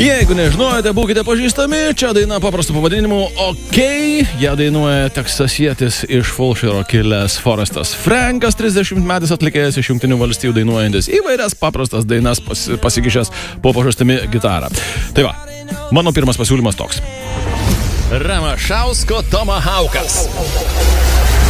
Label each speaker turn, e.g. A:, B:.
A: Jeigu nežinojate, būkite pažįstami, čia daina paprastu pavadinimu OK. Ją dainuoja teksasietis iš Fulširo kilęs Forestas Frankas, 30-metis atlikėjas iš Jungtinių valstijų, dainuojantis įvairias paprastas dainas pasikišęs po pažastimi gitarą. Tai va, mano pirmas pasiūlymas toks. Ramašausko Tomahawkas.